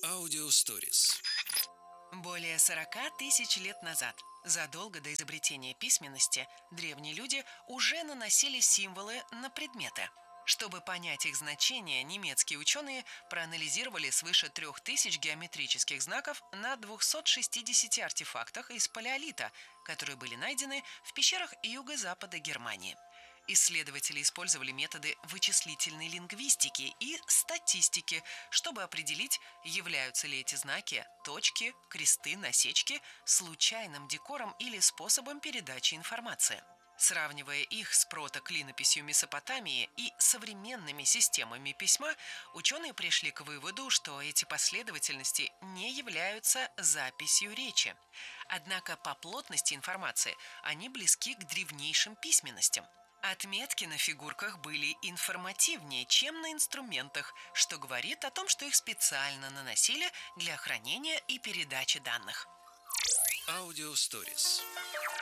Аудио Stories. Более 40 тысяч лет назад, задолго до изобретения письменности, древние люди уже наносили символы на предметы. Чтобы понять их значение, немецкие ученые проанализировали свыше 3000 геометрических знаков на 260 артефактах из палеолита, которые были найдены в пещерах юго-запада Германии. Исследователи использовали методы вычислительной лингвистики и статистики, чтобы определить, являются ли эти знаки, точки, кресты, насечки случайным декором или способом передачи информации. Сравнивая их с протоклинописью Месопотамии и современными системами письма, ученые пришли к выводу, что эти последовательности не являются записью речи. Однако по плотности информации они близки к древнейшим письменностям. Отметки на фигурках были информативнее, чем на инструментах, что говорит о том, что их специально наносили для хранения и передачи данных. Аудио Stories.